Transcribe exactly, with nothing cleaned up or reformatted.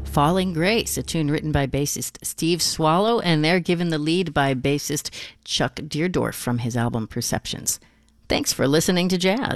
Falling Grace, a tune written by bassist Steve Swallow, and they're given the lead by bassist Chuck Deerdorf from his album Perceptions. Thanks for listening to Jazz.